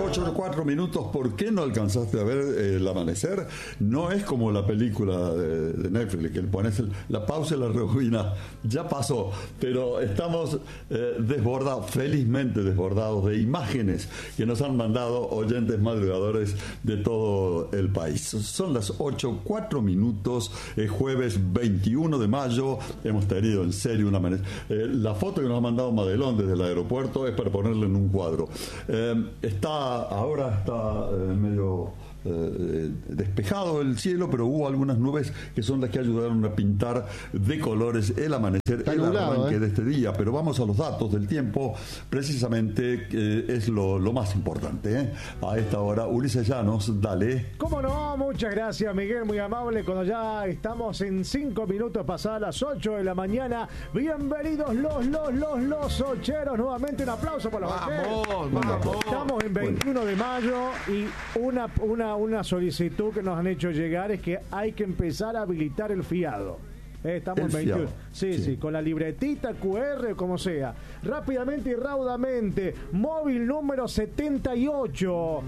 8:04. ¿Por qué no alcanzaste a ver el amanecer? No es como la película de Netflix, que le pones la pausa y la rebobina. Ya pasó, pero estamos desbordados, felizmente desbordados de imágenes que nos han mandado oyentes madrugadores de todo el país. Son las 8:04, jueves 21 de mayo. Hemos tenido en serio un amanecer. La foto que nos ha mandado Madelón desde el aeropuerto es para ponerle en un cuadro. Ahora está medio despejado el cielo, pero hubo algunas nubes que son las que ayudaron a pintar de colores el amanecer, el arranque de este día. Pero vamos a los datos del tiempo, precisamente, es lo más importante. A esta hora, Ulises Llanos, dale. ¿Cómo no? Muchas gracias, Miguel, muy amable. Cuando ya estamos en 5 minutos pasadas las 8 de la mañana, bienvenidos los ocheros. Nuevamente un aplauso por los ocheros. Vamos. Estamos en 21 de mayo y una solicitud que nos han hecho llegar es que hay que empezar a habilitar el fiado. Estamos en 21. Sí, con la libretita QR, como sea. Rápidamente y raudamente, móvil número 78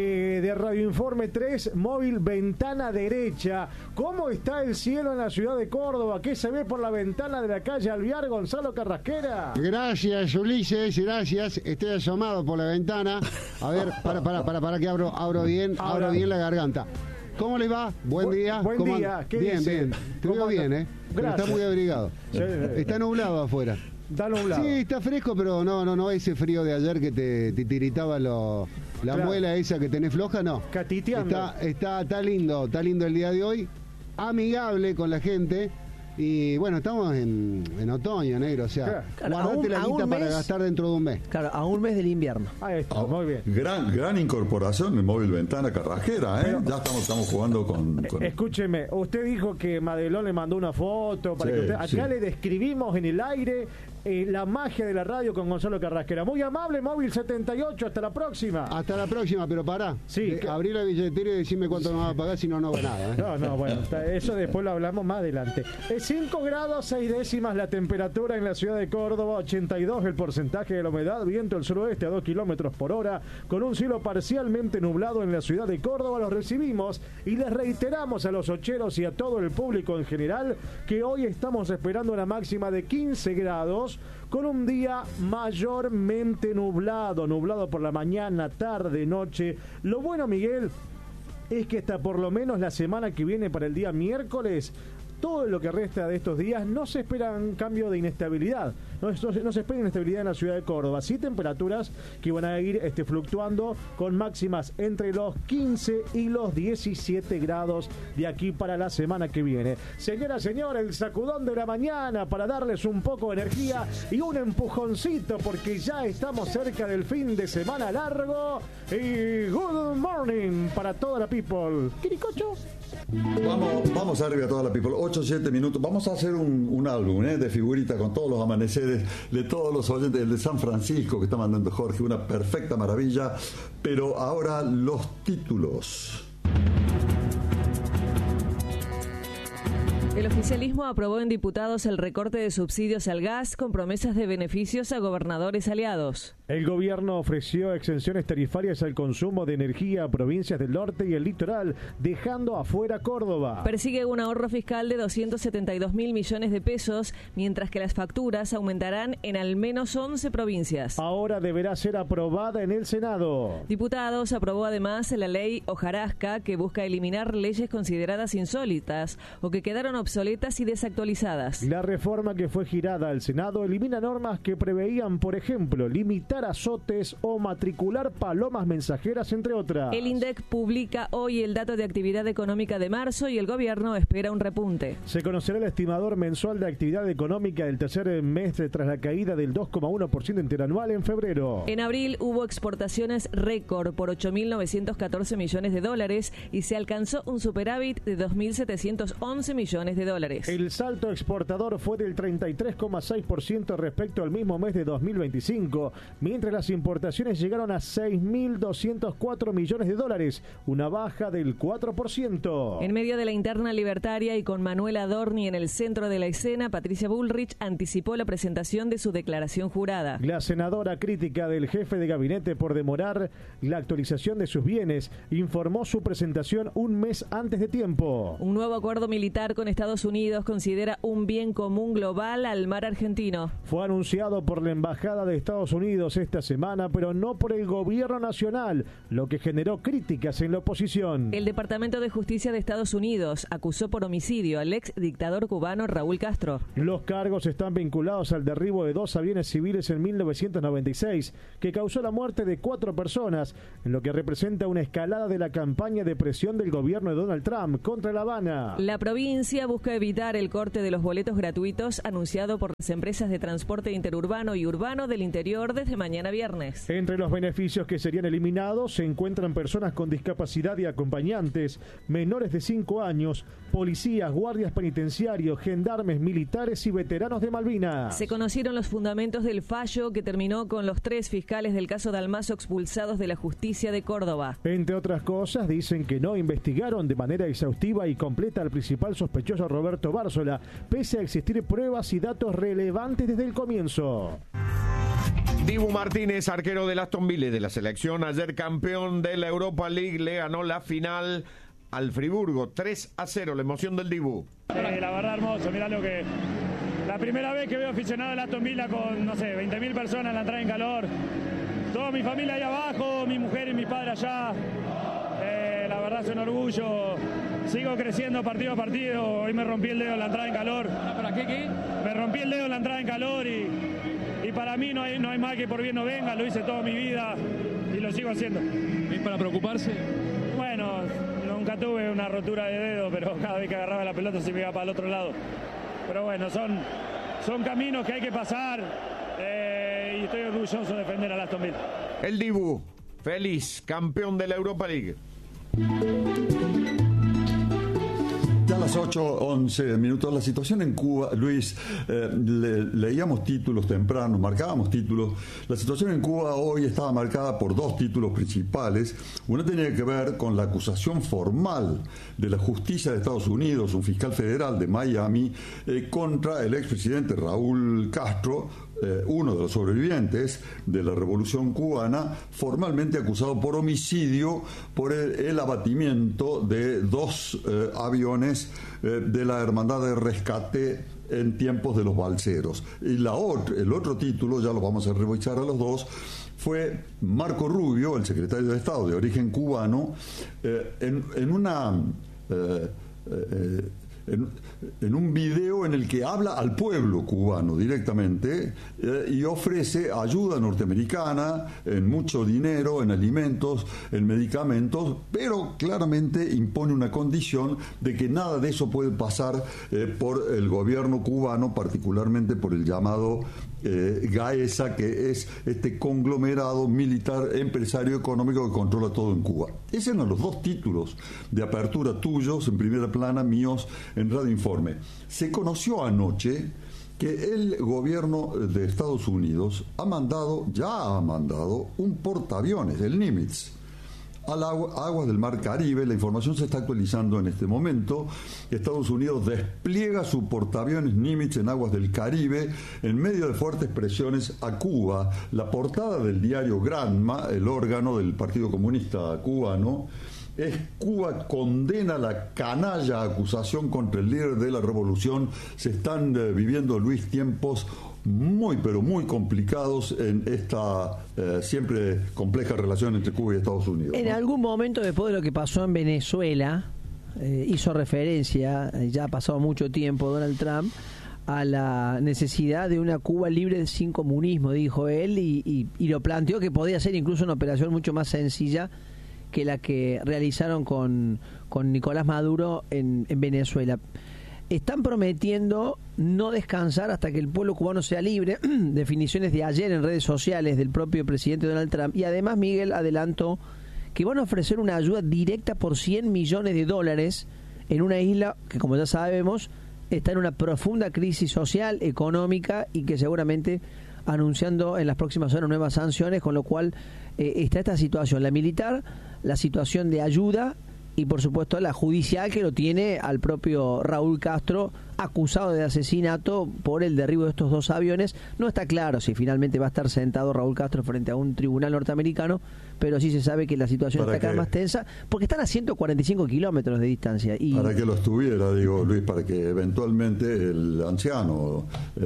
de Radio Informe 3, móvil ventana derecha. ¿Cómo está el cielo en la ciudad de Córdoba? ¿Qué se ve por la ventana de la calle Alvear, Gonzalo Carrasquera? Gracias, Ulises, gracias. Estoy asomado por la ventana. A ver, para que abro bien la garganta. ¿Cómo les va? Buen día. Buen día. ¿Qué bien, dice? bien. Te veo bien, Pero está muy abrigado. Sí. Está nublado afuera. Está nublado. Sí, está fresco, pero no ese frío de ayer que te tiritaba la muela esa que tenés floja, no. Catiteando. Está lindo el día de hoy. Amigable con la gente. Y bueno, estamos en otoño, negro, o sea, guardate la guita para gastar dentro de un mes. Claro, a un mes del invierno. Ahí está, muy bien. Gran incorporación en móvil ventana Carrasquera, Pero, ya estamos jugando con... Escúcheme, usted dijo que Madelón le mandó una foto para que usted... Acá le describimos en el aire la magia de la radio con Gonzalo Carrasquera. Muy amable, móvil 78, hasta la próxima. Hasta la próxima, pero pará. Sí, abrí la billetera y decime cuánto nos va a pagar, si no va nada. No, bueno, eso después lo hablamos más adelante. 5 grados 6 décimas la temperatura en la ciudad de Córdoba, 82 el porcentaje de la humedad, viento del suroeste a 2 kilómetros por hora, con un cielo parcialmente nublado en la ciudad de Córdoba. Los recibimos y les reiteramos a los ocheros y a todo el público en general que hoy estamos esperando una máxima de 15 grados, con un día mayormente nublado por la mañana, tarde, noche. Lo bueno, Miguel, es que hasta por lo menos la semana que viene, para el día miércoles, todo lo que resta de estos días, no se espera un cambio de inestabilidad. No se espera inestabilidad en la ciudad de Córdoba. Sí, temperaturas que van a ir fluctuando con máximas entre los 15 y los 17 grados de aquí para la semana que viene. Señora, señor, el sacudón de la mañana para darles un poco de energía y un empujoncito, porque ya estamos cerca del fin de semana largo. Y good morning para toda la people. ¿Quiricocho? Vamos arriba a toda la people. 8-7 minutos. Vamos a hacer un álbum de figuritas con todos los amaneceres de todos los oyentes. El de San Francisco que está mandando Jorge, una perfecta maravilla. Pero ahora los títulos. El oficialismo aprobó en diputados el recorte de subsidios al gas con promesas de beneficios a gobernadores aliados. El gobierno ofreció exenciones tarifarias al consumo de energía a provincias del norte y el litoral, dejando afuera Córdoba. Persigue un ahorro fiscal de 272.000 millones de pesos, mientras que las facturas aumentarán en al menos 11 provincias. Ahora deberá ser aprobada en el Senado. Diputados aprobó además la ley hojarasca, que busca eliminar leyes consideradas insólitas o que quedaron obsoletas y desactualizadas. La reforma que fue girada al Senado elimina normas que preveían, por ejemplo, limitar azotes o matricular palomas mensajeras, entre otras. El INDEC publica hoy el dato de actividad económica de marzo y el gobierno espera un repunte. Se conocerá el estimador mensual de actividad económica del tercer mes tras la caída del 2,1% interanual en febrero. En abril hubo exportaciones récord por 8.914 millones de dólares y se alcanzó un superávit de 2.711 millones de dólares. El salto exportador fue del 33,6% respecto al mismo mes de 2025, mientras las importaciones llegaron a 6.204 millones de dólares, una baja del 4%. En medio de la interna libertaria y con Manuel Adorni en el centro de la escena, Patricia Bullrich anticipó la presentación de su declaración jurada. La senadora, crítica del jefe de gabinete por demorar la actualización de sus bienes, informó su presentación un mes antes de tiempo. Un nuevo acuerdo militar con Estados Unidos considera un bien común global al mar argentino. Fue anunciado por la Embajada de Estados Unidos esta semana, pero no por el gobierno nacional, lo que generó críticas en la oposición. El Departamento de Justicia de Estados Unidos acusó por homicidio al ex dictador cubano Raúl Castro. Los cargos están vinculados al derribo de 2 aviones civiles en 1996, que causó la muerte de 4 personas, en lo que representa una escalada de la campaña de presión del gobierno de Donald Trump contra La Habana. La provincia busca evitar el corte de los boletos gratuitos anunciado por las empresas de transporte interurbano y urbano del interior desde mañana viernes. Entre los beneficios que serían eliminados se encuentran personas con discapacidad y acompañantes, menores de 5 años, policías, guardias penitenciarios, gendarmes, militares y veteranos de Malvinas. Se conocieron los fundamentos del fallo que terminó con los 3 fiscales del caso Dalmazo expulsados de la justicia de Córdoba. Entre otras cosas, dicen que no investigaron de manera exhaustiva y completa al principal sospechoso Roberto Bárzola, pese a existir pruebas y datos relevantes desde el comienzo. Dibu Martínez, arquero del Aston Villa de la selección, ayer campeón de la Europa League, le ganó la final al Friburgo 3-0, la emoción del Dibu. La verdad hermoso, mirá lo que... La primera vez que veo aficionado al Aston Villa con, no sé, 20.000 personas en la entrada en calor. Toda mi familia ahí abajo, mi mujer y mi padre allá. La verdad es un orgullo. Sigo creciendo partido a partido. Hoy me rompí el dedo en la entrada en calor. ¿Para qué? Me rompí el dedo en la entrada en calor y para mí no hay mal que por bien no venga. Lo hice toda mi vida y lo sigo haciendo. ¿Es para preocuparse? Bueno, nunca tuve una rotura de dedo, pero cada vez que agarraba la pelota se me iba para el otro lado. Pero bueno, son caminos que hay que pasar y estoy orgulloso de defender al Aston Villa. El Dibu, feliz, campeón de la Europa League. Ya a las 8:11 minutos, la situación en Cuba, Luis, leíamos títulos temprano, marcábamos títulos. La situación en Cuba hoy estaba marcada por 2 títulos principales. Uno tenía que ver con la acusación formal de la justicia de Estados Unidos, un fiscal federal de Miami, contra el expresidente Raúl Castro, uno de los sobrevivientes de la Revolución Cubana, formalmente acusado por homicidio por el abatimiento de 2 aviones de la Hermandad de Rescate en tiempos de los balseros. Y el otro título, ya lo vamos a revisar a los dos, fue Marco Rubio, el secretario de Estado de origen cubano, en un video en el que habla al pueblo cubano directamente y ofrece ayuda norteamericana en mucho dinero, en alimentos, en medicamentos, pero claramente impone una condición de que nada de eso puede pasar por el gobierno cubano, particularmente por el llamado GAESA, que es este conglomerado militar, empresario, económico que controla todo en Cuba. Esos eran los 2 títulos de apertura tuyos, en primera plana, míos, en Radio Informe. Se conoció anoche que el gobierno de Estados Unidos ya ha mandado un portaaviones, el Nimitz, a las aguas del Mar Caribe. La información se está actualizando en este momento. Estados Unidos despliega su portaaviones Nimitz en aguas del Caribe en medio de fuertes presiones a Cuba. La portada del diario Granma, el órgano del Partido Comunista Cubano, es: Cuba condena la canalla acusación contra el líder de la revolución. Se están viviendo, Luis, tiempos muy, pero muy complicados en esta siempre compleja relación entre Cuba y Estados Unidos. En algún momento, después de lo que pasó en Venezuela, hizo referencia, ya ha pasado mucho tiempo, Donald Trump, a la necesidad de una Cuba libre sin comunismo, dijo él, y lo planteó que podía ser incluso una operación mucho más sencilla que la que realizaron con Nicolás Maduro en Venezuela. Están prometiendo no descansar hasta que el pueblo cubano sea libre. Definiciones de ayer en redes sociales del propio presidente Donald Trump. Y además, Miguel adelantó que van a ofrecer una ayuda directa por $100 millones en una isla que, como ya sabemos, está en una profunda crisis social, económica, y que seguramente anunciando en las próximas horas nuevas sanciones, con lo cual está esta situación, la militar, la situación de ayuda y por supuesto la judicial, que lo tiene al propio Raúl Castro acusado de asesinato por el derribo de estos 2 aviones. No está claro si finalmente va a estar sentado Raúl Castro frente a un tribunal norteamericano, pero sí se sabe que la situación está cada vez más tensa, porque están a 145 kilómetros de distancia. Y para que lo estuviera, digo, Luis, para que eventualmente el anciano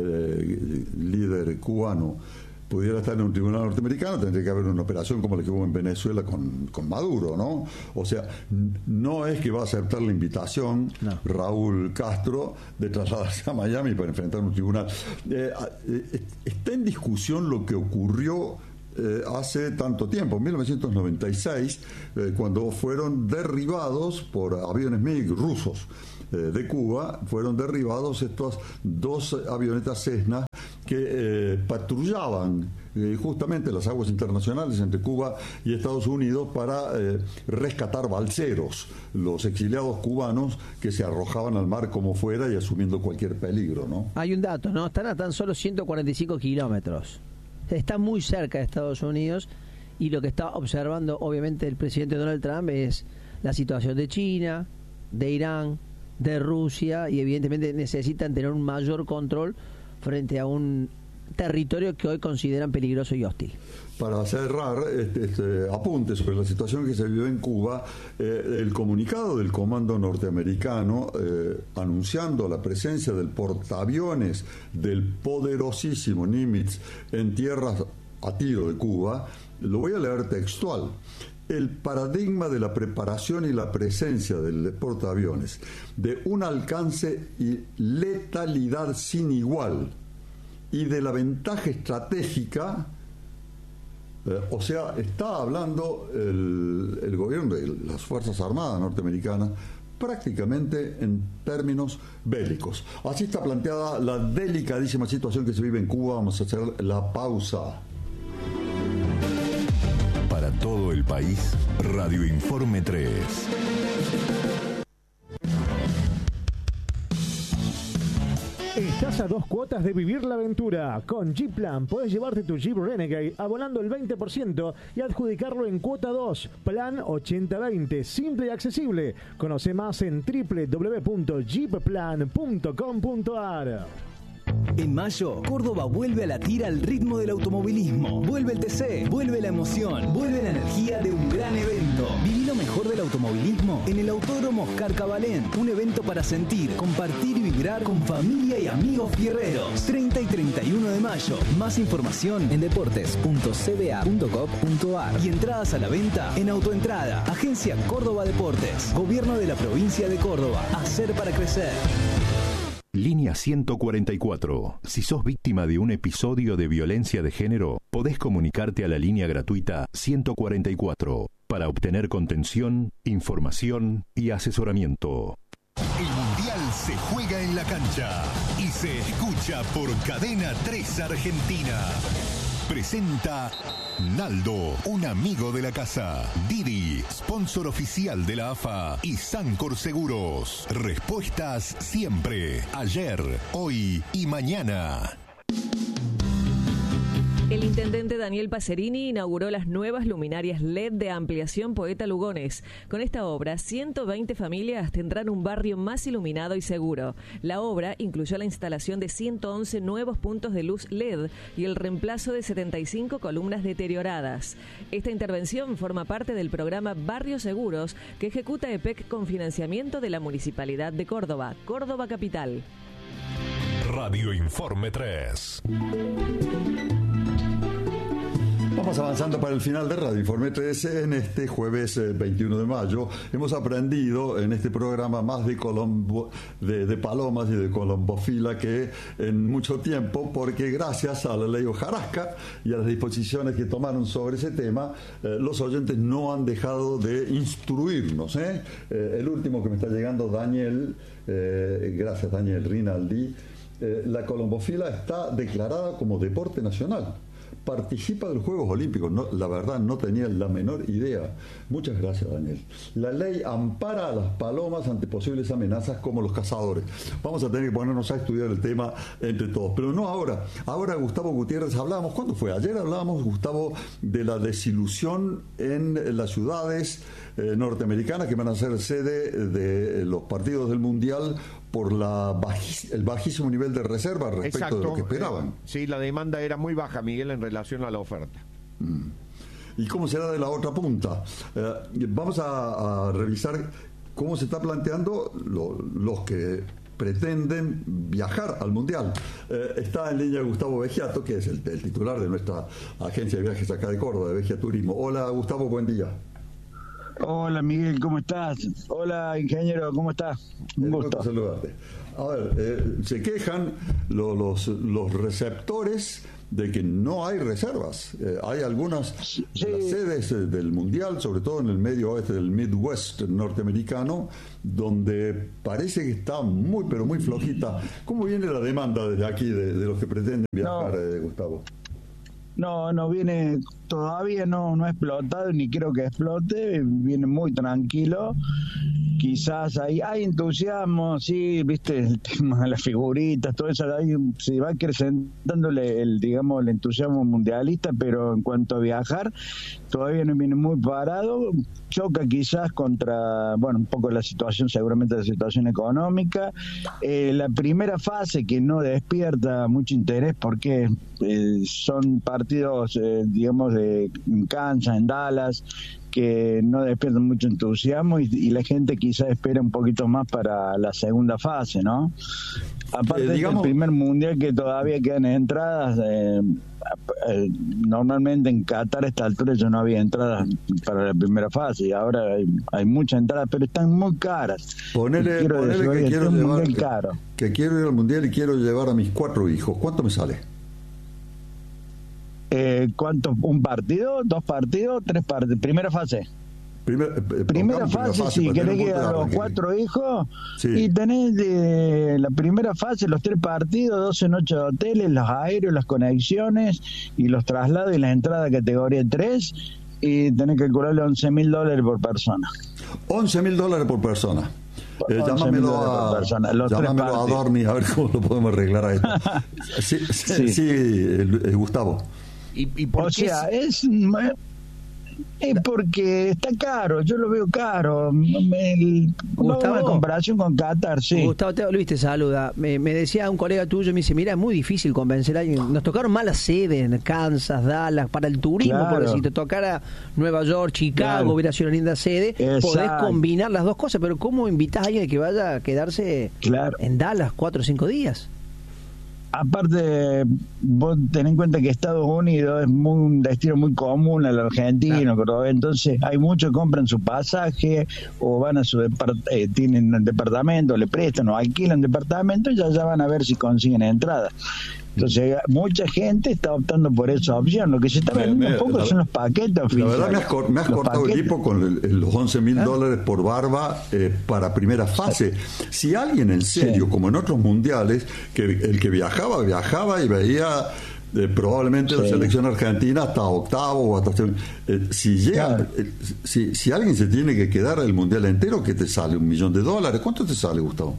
líder cubano pudiera estar en un tribunal norteamericano, tendría que haber una operación como la que hubo en Venezuela con Maduro, ¿no? O sea, no es que va a aceptar la invitación Raúl Castro de trasladarse a Miami para enfrentar un tribunal. Está en discusión lo que ocurrió hace tanto tiempo, en 1996, cuando fueron derribados por aviones MiG rusos de Cuba, fueron derribados estas 2 avionetas Cessna que patrullaban justamente las aguas internacionales entre Cuba y Estados Unidos para rescatar balseros, los exiliados cubanos que se arrojaban al mar como fuera y asumiendo cualquier peligro, ¿no? Hay un dato, ¿no? Están a tan solo 145 kilómetros. Está muy cerca de Estados Unidos, y lo que está observando obviamente el presidente Donald Trump es la situación de China, de Irán, de Rusia, y evidentemente necesitan tener un mayor control frente a un territorio que hoy consideran peligroso y hostil. Para cerrar, apunte sobre la situación que se vivió en Cuba, el comunicado del comando norteamericano anunciando la presencia del portaaviones del poderosísimo Nimitz en tierras a tiro de Cuba, lo voy a leer textual. El paradigma de la preparación y la presencia del portaaviones de un alcance y letalidad sin igual y de la ventaja estratégica, o sea, está hablando el gobierno de las Fuerzas Armadas norteamericanas prácticamente en términos bélicos. Así está planteada la delicadísima situación que se vive en Cuba. Vamos a hacer la pausa. Para todo el país, Radio Informe 3. Estás a 2 cuotas de vivir la aventura. Con G-Plan puedes llevarte tu Jeep Renegade abonando el 20% y adjudicarlo en cuota 2. Plan 80-20, simple y accesible. Conoce más en www.jeepplan.com.ar. En mayo, Córdoba vuelve a latir al ritmo del automovilismo. Vuelve el TC, vuelve la emoción, vuelve la energía de un gran evento. Viví lo mejor del automovilismo en el Autódromo Oscar Cabalén. Un evento para sentir, compartir y vibrar con familia y amigos fierreros. 30 y 31 de mayo. Más información en deportes.cba.gov.ar y entradas a la venta en Autoentrada. Agencia Córdoba Deportes. Gobierno de la provincia de Córdoba. Hacer para crecer. Línea 144. Si sos víctima de un episodio de violencia de género, podés comunicarte a la línea gratuita 144 para obtener contención, información y asesoramiento. El Mundial se juega en la cancha y se escucha por Cadena 3 Argentina. Presenta Naldo, un amigo de la casa. Didi, sponsor oficial de la AFA. Y Sancor Seguros. Respuestas siempre. Ayer, hoy y mañana. El intendente Daniel Pacerini inauguró las nuevas luminarias LED de ampliación Poeta Lugones. Con esta obra, 120 familias tendrán un barrio más iluminado y seguro. La obra incluyó la instalación de 111 nuevos puntos de luz LED y el reemplazo de 75 columnas deterioradas. Esta intervención forma parte del programa Barrios Seguros que ejecuta EPEC con financiamiento de la Municipalidad de Córdoba, Córdoba Capital. Radio Informe 3. Vamos avanzando para el final de Radio Informe 3 en este jueves 21 de mayo. Hemos aprendido en este programa más de palomas y de colombofila que en mucho tiempo, porque gracias a la ley Hojarasca y a las disposiciones que tomaron sobre ese tema, los oyentes no han dejado de instruirnos. El último que me está llegando, Daniel, gracias Daniel Rinaldi, la colombofila está declarada como deporte nacional. participa de los Juegos Olímpicos. No, la verdad, no tenía la menor idea. Muchas gracias, Daniel. La ley ampara a las palomas ante posibles amenazas como los cazadores. Vamos a tener que ponernos a estudiar el tema entre todos, pero no ahora. Ahora, Gustavo Gutiérrez, hablábamos, ¿cuándo fue? Ayer hablábamos, Gustavo, de la desilusión en las ciudades norteamericanas que van a ser sede de los partidos del Mundial por el bajísimo nivel de reserva respecto de lo que esperaban. Sí, la demanda era muy baja, Miguel, en relación a la oferta. ¿Y cómo será de la otra punta? Vamos a revisar cómo se está planteando los que pretenden viajar al Mundial. Está en línea Gustavo Vegiato, que es el titular de nuestra agencia de viajes acá de Córdoba, de Vegia Turismo. Hola, Gustavo, buen día. Hola, Miguel, ¿cómo estás? Hola, ingeniero, ¿cómo estás? Un gusto saludarte. A ver, se quejan los receptores de que no hay reservas. Hay algunas las sedes del Mundial, sobre todo en el medio oeste del Midwest norteamericano, donde parece que está muy, pero muy flojita. ¿Cómo viene la demanda desde aquí de los que pretenden viajar, Gustavo? No viene, todavía no ha explotado, ni creo que explote, viene muy tranquilo. Quizás hay entusiasmo, sí, viste, el tema de las figuritas, todo eso, se va acrecentándole el entusiasmo mundialista, pero en cuanto a viajar, todavía no viene muy parado. Choca quizás contra, un poco la situación, seguramente la situación económica. La primera fase que no despierta mucho interés porque son partidos, de Kansas, en Dallas, que no despiertan mucho entusiasmo y la gente quizás espera un poquito más para la segunda fase, ¿no? Aparte del primer mundial que todavía quedan entradas, normalmente en Qatar a esta altura ya no había entradas para la primera fase y ahora hay muchas entradas, pero están muy caras. Ponele que quiero ir al mundial y quiero llevar a mis 4 hijos. ¿Cuánto me sale? ¿Cuánto? ¿Un partido? ¿2 partidos? ¿3 partidos? Primera fase. Primera fase, si querés que a los 4 hijos, y tenés de la primera fase los 3 partidos, 12 noches de hoteles, los aéreos, las conexiones y los traslados y las entradas de categoría 3, y tenés que calcularle $11,000 por persona. $11,000 por persona. Llámamelo a Dorni a ver cómo lo podemos arreglar a esto. sí, Gustavo. ¿Y por qué? Es porque está caro, yo lo veo caro. Gustavo, en comparación con Qatar, sí. Gustavo, Luis te saluda. Me decía un colega tuyo, me dice, mira, es muy difícil convencer a alguien. Nos tocaron malas sedes en Kansas, Dallas, para el turismo, porque si te tocara Nueva York, Chicago, hubiera sido una linda sede, podés combinar las dos cosas, pero ¿cómo invitas a alguien que vaya a quedarse en Dallas 4 o 5 días? Aparte, vos tenés en cuenta que Estados Unidos es un destino muy común al argentino, entonces hay muchos que compran su pasaje o van a tienen un departamento, le prestan o alquilan departamento y ya van a ver si consiguen entradas. Entonces, mucha gente está optando por esa opción. Lo que se está vendiendo un poco son los paquetes oficiales. La verdad, me has cortado el hipo con los $11,000 por barba para primera fase. Si alguien en serio, como en otros mundiales, que el que viajaba y veía probablemente la selección argentina hasta octavo o hasta si llega, si alguien se tiene que quedar el mundial entero, ¿qué te sale? $1 millón. ¿Cuánto te sale, Gustavo?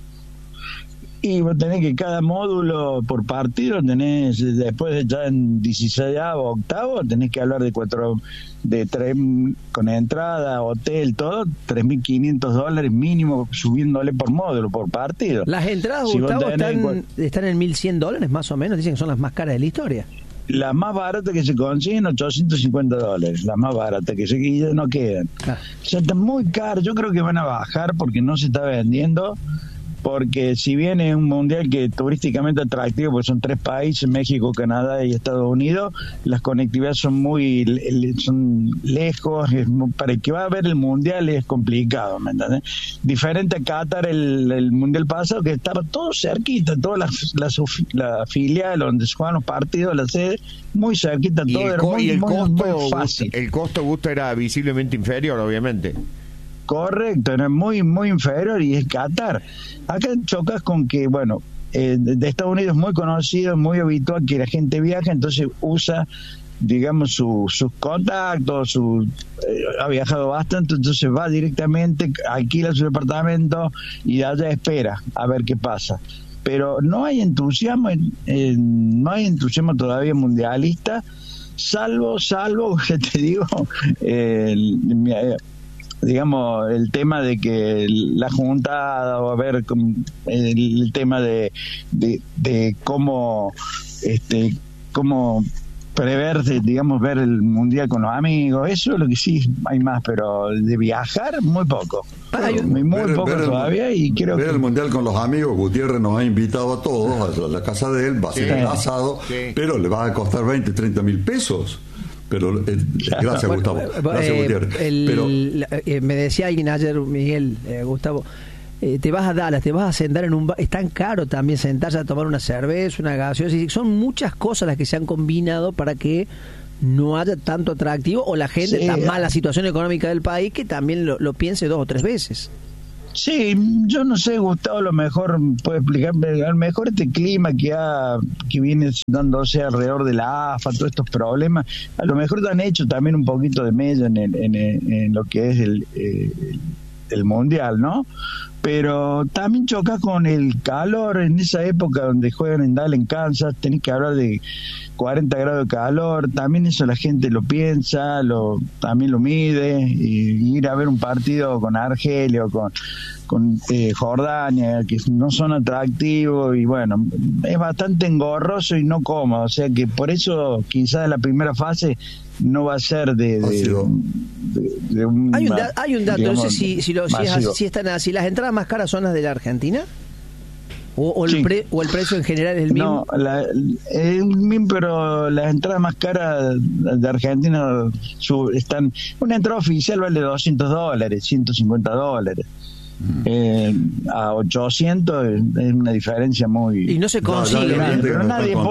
Y vos tenés que cada módulo por partido tenés, después de ya en 16avo, octavo, tenés que hablar de 3 con entrada, hotel, todo, $3,500 mínimo, subiéndole por módulo, por partido. Las entradas, Gustavo, están en $1,100 más o menos, dicen que son las más caras de la historia. Las más baratas que se consiguen, $850, las más baratas que ya no quedan. O sea, está muy caro, yo creo que van a bajar porque no se está vendiendo. Porque si bien es un mundial que turísticamente atractivo, porque son 3 países, México, Canadá y Estados Unidos, las conectividades son son lejos, para el que va a ver el mundial es complicado, ¿me entiendes? Diferente a Qatar, el mundial pasado, que estaba todo cerquita, todas las filiales donde se juegan los partidos, la sede, muy cerquita, todo era muy fácil. El costo, Gusto, era visiblemente inferior, obviamente. Correcto, era muy, muy inferior y es Qatar. Acá chocas con que, de Estados Unidos muy conocido, muy habitual que la gente viaja, entonces usa, digamos, sus contactos, ha viajado bastante, entonces va directamente, alquila su departamento y allá espera a ver qué pasa. Pero no hay entusiasmo, no hay entusiasmo todavía mundialista, salvo que te digo, digamos, el tema de que la juntada o a ver el tema de cómo prever, digamos, ver el mundial con los amigos, eso es lo que sí hay más, pero de viajar muy poco. Muy poco todavía, y creo ver que el mundial con los amigos. Gutiérrez nos ha invitado a todos a la casa de él, va a ser el asado, pero le va a costar 20, 30 mil pesos. Pero gracias, Gustavo. Gracias, Gutiérrez. Me decía alguien ayer, Miguel, Gustavo, te vas a Dallas, te vas a sentar en un bar, es tan caro también sentarse a tomar una cerveza, una gaseosa, son muchas cosas las que se han combinado para que no haya tanto atractivo, o la gente, tan mala situación económica del país, que también lo piense 2 o 3 veces. Sí, yo no sé, Gustavo, a lo mejor puede explicarme, a lo mejor este clima que viene dándose alrededor de la AFA, todos estos problemas, a lo mejor han hecho también un poquito de mella en lo que es el mundial, ¿no? Pero también choca con el calor en esa época donde juegan en Dallas, en Kansas, tenés que hablar de 40 grados de calor, también eso la gente lo piensa, también lo mide, y ir a ver un partido con Argelia o con Jordania, que no son atractivos, y bueno, es bastante engorroso y no cómodo, o sea que por eso quizás la primera fase no va a ser de un... Hay un dato, digamos, no sé si están así. ¿Las entradas más caras son las de la Argentina? ¿O el precio en general es el mismo? No, es el mismo, pero las entradas más caras de Argentina están... Una entrada oficial vale $200, $150. A 800 es una diferencia muy... Y no se consigue. Pero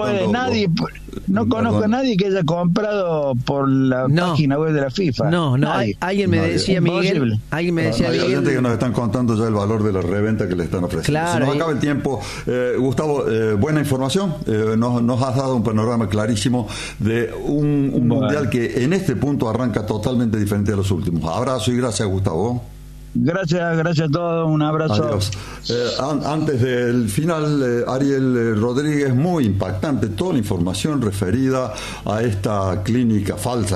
no conozco a nadie que haya comprado por la página web de la FIFA. Alguien me decía, Miguel, hay gente que nos están contando ya el valor de la reventa que le están ofreciendo. Claro, se nos acaba el tiempo. Gustavo, buena información, nos has dado un panorama clarísimo de un mundial que en este punto arranca totalmente diferente a los últimos. Abrazo y gracias, Gustavo. Gracias a todos, un abrazo. Antes del final, Ariel Rodríguez, muy impactante toda la información referida a esta clínica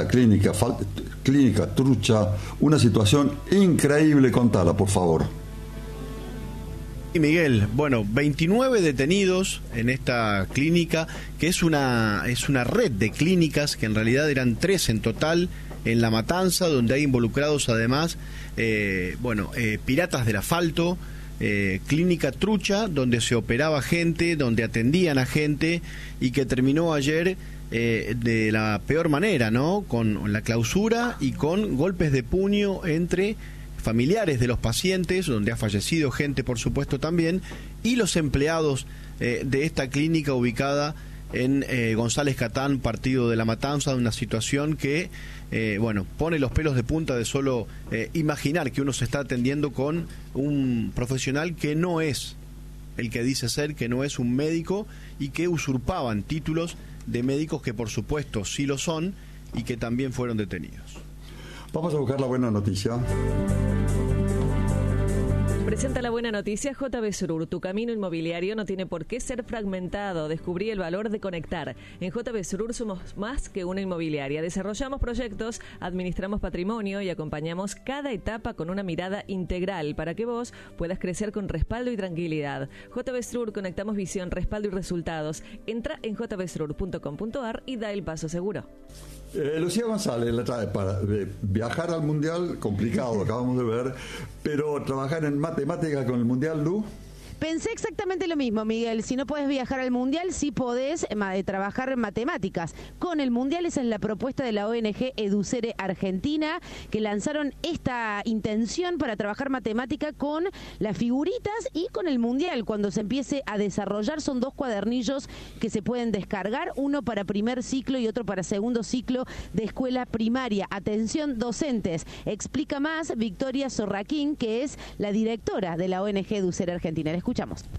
trucha, una situación increíble. Contala, por favor. Y Miguel, bueno, 29 detenidos en esta clínica, que es una red de clínicas, que en realidad eran 3 en total, en La Matanza, donde hay involucrados además piratas del asfalto, clínica trucha, donde se operaba gente, donde atendían a gente, y que terminó ayer de la peor manera, ¿no? Con la clausura y con golpes de puño entre familiares de los pacientes, donde ha fallecido gente, por supuesto, también, y los empleados de esta clínica ubicada en González Catán, partido de La Matanza, una situación que pone los pelos de punta de solo imaginar que uno se está atendiendo con un profesional que no es el que dice ser, que no es un médico, y que usurpaban títulos de médicos que por supuesto sí lo son, y que también fueron detenidos. Vamos a buscar la buena noticia. Presenta la buena noticia JB Surur. Tu camino inmobiliario no tiene por qué ser fragmentado. Descubrí el valor de conectar. En JB Surur somos más que una inmobiliaria. Desarrollamos proyectos, administramos patrimonio y acompañamos cada etapa con una mirada integral para que vos puedas crecer con respaldo y tranquilidad. JB Surur, conectamos visión, respaldo y resultados. Entra en jbsurur.com.ar y da el paso seguro. Lucía González la trae para viajar al mundial, complicado, acabamos de ver, pero trabajar en matemáticas con el mundial, Lu. Pensé exactamente lo mismo, Miguel. Si no podés viajar al Mundial, sí podés trabajar en matemáticas. Con el Mundial, esa es la propuesta de la ONG Educere Argentina, que lanzaron esta intención para trabajar matemática con las figuritas y con el Mundial. Cuando se empiece a desarrollar, son 2 cuadernillos que se pueden descargar, uno para primer ciclo y otro para segundo ciclo de escuela primaria. Atención, docentes. Explica más Victoria Sorraquín, que es la directora de la ONG Educere Argentina. La escuchamos.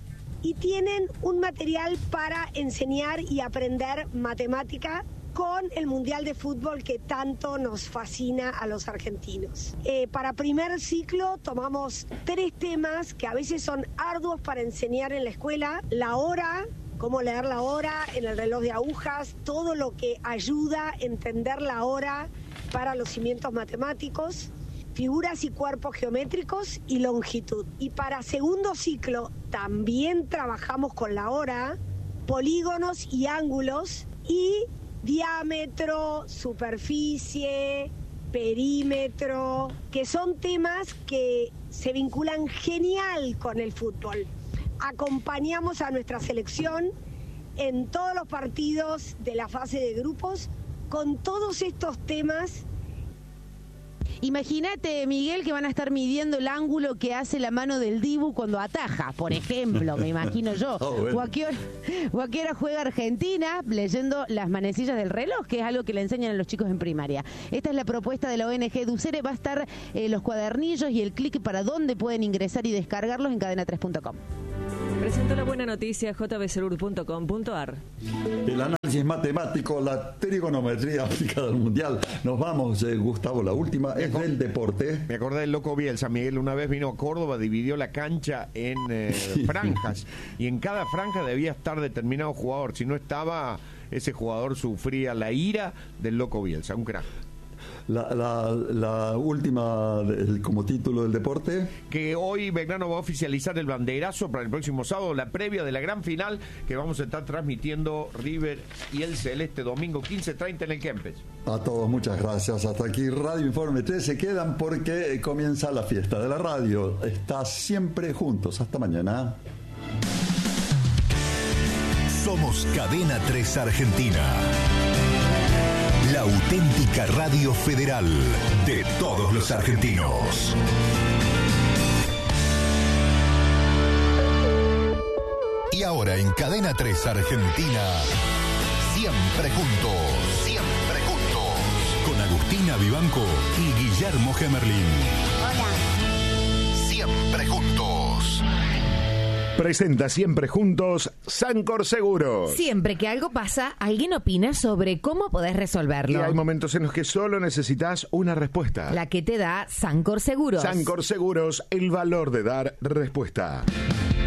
y tienen un material para enseñar y aprender matemática con el Mundial de Fútbol que tanto nos fascina a los argentinos. Para primer ciclo tomamos 3 temas que a veces son arduos para enseñar en la escuela: la hora, cómo leer la hora en el reloj de agujas, todo lo que ayuda a entender la hora para los cimientos matemáticos, figuras y cuerpos geométricos y longitud. Y para segundo ciclo también trabajamos con la hora, polígonos y ángulos, y diámetro, superficie, perímetro, que son temas que se vinculan genial con el fútbol. Acompañamos a nuestra selección en todos los partidos de la fase de grupos con todos estos temas. Imagínate, Miguel, que van a estar midiendo el ángulo que hace la mano del Dibu cuando ataja, por ejemplo, me imagino yo. Bueno. O a qué hora juega Argentina, leyendo las manecillas del reloj, que es algo que le enseñan a los chicos en primaria. Esta es la propuesta de la ONG Educere. Va a estar los cuadernillos y el clic para dónde pueden ingresar y descargarlos en cadena3.com. Presentó la buena noticia jbserur.com.ar. El análisis matemático, la trigonometría aplicada al mundial. Nos vamos, Gustavo, la última es del deporte. Me acordé del loco Bielsa, Miguel, una vez vino a Córdoba, dividió la cancha en franjas y en cada franja debía estar determinado jugador. Si no estaba, ese jugador sufría la ira del loco Bielsa, un crack. La última como título del deporte, que hoy Belgrano va a oficializar el banderazo para el próximo sábado, la previa de la gran final que vamos a estar transmitiendo River y el Celeste domingo 15:30 en el Kempes. A todos muchas gracias. Hasta aquí Radio Informe 3. Se quedan porque comienza la fiesta de la radio. Está siempre juntos. Hasta mañana. Somos Cadena 3 Argentina, la auténtica radio federal de todos los argentinos. Y ahora en Cadena 3 Argentina, siempre juntos, siempre juntos, con Agustina Vivanco y Guillermo Gemerlin. Hola. Siempre juntos. Presenta Siempre Juntos Sancor Seguros. Siempre que algo pasa, alguien opina sobre cómo podés resolverlo. Y hay momentos en los que solo necesitas una respuesta. La que te da Sancor Seguros. Sancor Seguros, el valor de dar respuesta.